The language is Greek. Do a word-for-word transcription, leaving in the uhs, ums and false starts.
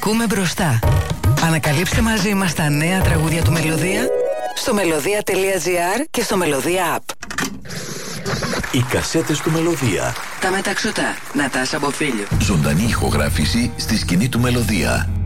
Ακούμε μπροστά. Ανακαλύψτε μαζί μας τα νέα τραγούδια του Μελωδία στο μελωδία τελεία τζι άρ και στο Μελωδία App. Οι κασέτες του Μελωδία. Τα μεταξωτά. Νατάσα Μποφίλιο. Ζωντανή ηχογράφηση στη σκηνή του Μελωδία.